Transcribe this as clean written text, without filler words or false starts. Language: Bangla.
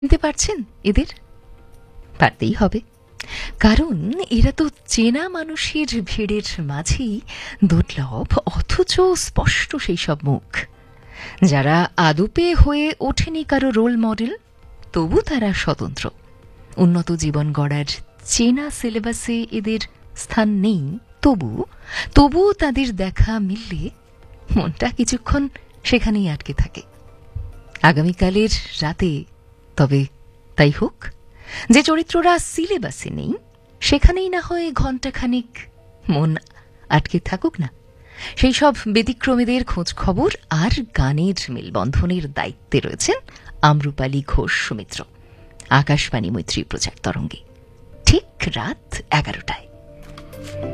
চিনতে পারছেন এদের? পারতেই হবে, কারণ এরা তো চেনা মানুষের ভিড়ের মাঝেই দুর্লভ অথচ স্পষ্ট সেই সব মুখ, যারা আদপে হয়ে ওঠেনি কারো রোল মডেল, তবু তারা স্বতন্ত্র। উন্নত জীবন গড়ার চেনা সিলেবাসে এদের স্থান নেই, তবু তাদের দেখা মিললে মনটা কিছুক্ষণ সেখানেই আটকে থাকে। আগামীকালের রাতে তবে তাই হোক, যে চরিত্ররা সিলেবাসে নেই সেখানেই না হয় ঘণ্টাখানিক মন আটকে থাকুক না। সেই সব ব্যতিক্রমীদের খোঁজ খবর আর গানের মেলবন্ধনের দায়িত্বে রয়েছেন আম্রপালি ঘোষ সুমিত্র, আকাশবাণী মৈত্রী প্রচার তরঙ্গে, ঠিক রাত 11টায়।